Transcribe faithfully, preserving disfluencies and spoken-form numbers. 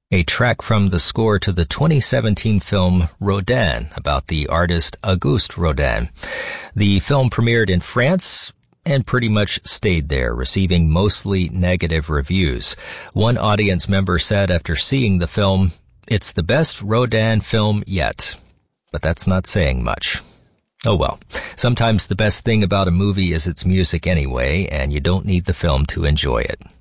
A track from the score to the twenty seventeen film Rodin, about the artist Auguste Rodin. The film premiered in France and pretty much stayed there, receiving mostly negative reviews. One audience member said after seeing the film, "It's the best Rodin film yet." But that's not saying much. Oh well, sometimes the best thing about a movie is its music anyway, and you don't need the film to enjoy it.